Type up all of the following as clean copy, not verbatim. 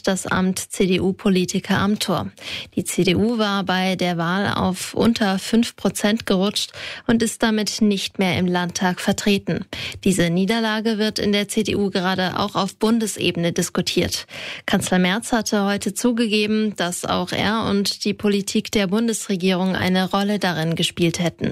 das Amt CDU-Politiker am Tor. Die CDU war bei der Wahl auf unter 5% gerutscht und ist damit nicht mehr im Landtag vertreten. Diese Niederlage wird in der CDU gerade auch auf Bundesebene diskutiert. Kanzler Merz hatte heute zugegeben, dass auch er und die Politik der Bundesregierung eine Rolle darin gespielt hätten.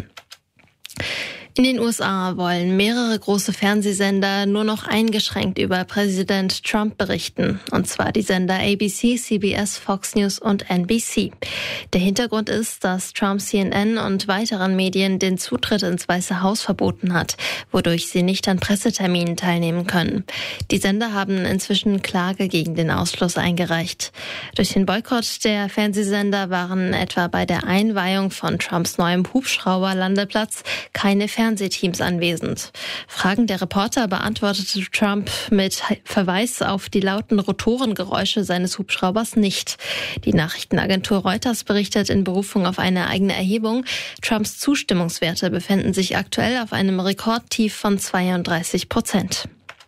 In den USA wollen mehrere große Fernsehsender nur noch eingeschränkt über Präsident Trump berichten. Und zwar die Sender ABC, CBS, Fox News und NBC. Der Hintergrund ist, dass Trump CNN und weiteren Medien den Zutritt ins Weiße Haus verboten hat, wodurch sie nicht an Presseterminen teilnehmen können. Die Sender haben inzwischen Klage gegen den Ausschluss eingereicht. Durch den Boykott der Fernsehsender waren etwa bei der Einweihung von Trumps neuem Hubschrauberlandeplatz keine Fernsehteams anwesend. Fragen der Reporter beantwortete Trump mit Verweis auf die lauten Rotorengeräusche seines Hubschraubers nicht. Die Nachrichtenagentur Reuters berichtet in Berufung auf eine eigene Erhebung, Trumps Zustimmungswerte befinden sich aktuell auf einem Rekordtief von 32%.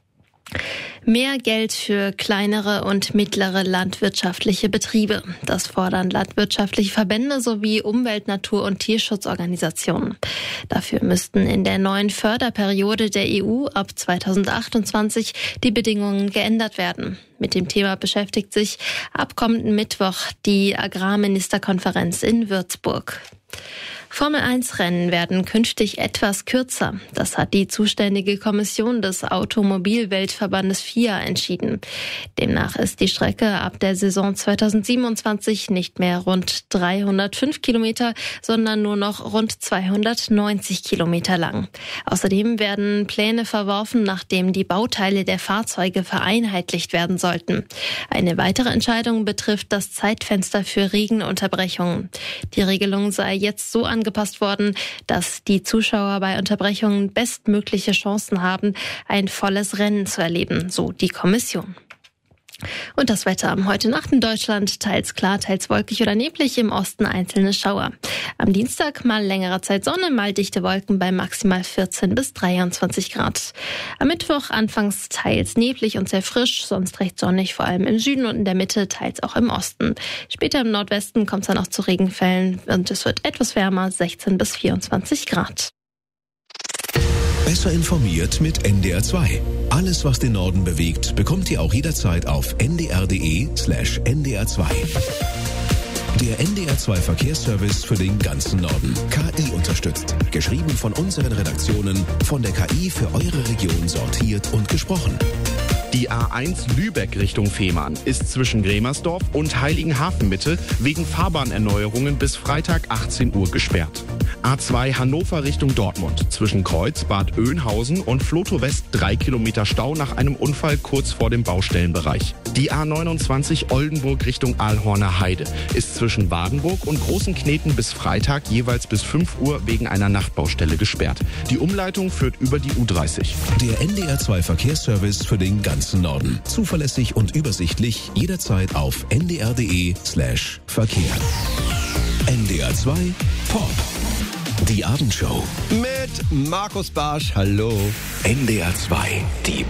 Mehr Geld für kleinere und mittlere landwirtschaftliche Betriebe. Das fordern landwirtschaftliche Verbände sowie Umwelt-, Natur- und Tierschutzorganisationen. Dafür müssten in der neuen Förderperiode der EU ab 2028 die Bedingungen geändert werden. Mit dem Thema beschäftigt sich ab kommenden Mittwoch die Agrarministerkonferenz in Würzburg. Formel-1-Rennen werden künftig etwas kürzer. Das hat die zuständige Kommission des Automobilweltverbandes FIA entschieden. Demnach ist die Strecke ab der Saison 2027 nicht mehr rund 305 Kilometer, sondern nur noch rund 290 Kilometer lang. Außerdem werden Pläne verworfen, nachdem die Bauteile der Fahrzeuge vereinheitlicht werden sollten. Eine weitere Entscheidung betrifft das Zeitfenster für Regenunterbrechungen. Die Regelung sei jetzt so angepasst worden, dass die Zuschauer bei Unterbrechungen bestmögliche Chancen haben, ein volles Rennen zu erleben, so die Kommission. Und das Wetter heute Nacht in Deutschland, teils klar, teils wolkig oder neblig, im Osten einzelne Schauer. Am Dienstag mal längere Zeit Sonne, mal dichte Wolken bei maximal 14 bis 23 Grad. Am Mittwoch anfangs teils neblig und sehr frisch, sonst recht sonnig, vor allem im Süden und in der Mitte, teils auch im Osten. Später im Nordwesten kommt es dann auch zu Regenfällen und es wird etwas wärmer, 16 bis 24 Grad. Besser informiert mit NDR2. Alles, was den Norden bewegt, bekommt ihr auch jederzeit auf ndr.de/ndr2. Der NDR2 Verkehrsservice für den ganzen Norden. KI unterstützt. Geschrieben von unseren Redaktionen, von der KI für eure Region sortiert und gesprochen. Die A1 Lübeck Richtung Fehmarn ist zwischen Gremersdorf und Heiligenhafen Mitte wegen Fahrbahnerneuerungen bis Freitag 18 Uhr gesperrt. A2 Hannover Richtung Dortmund zwischen Kreuz, Bad Oeynhausen und Flotow West 3 Kilometer Stau nach einem Unfall kurz vor dem Baustellenbereich. Die A29 Oldenburg Richtung Aalhorner Heide ist zwischen Wadenburg und Großenkneten bis Freitag jeweils bis 5 Uhr wegen einer Nachtbaustelle gesperrt. Die Umleitung führt über die U30. Der NDR2 Verkehrsservice für den ganzen Norden. Zuverlässig und übersichtlich jederzeit auf ndr.de/Verkehr. NDR2 Pop. Die Abendshow. Mit Markus Barsch. Hallo. NDR2. Die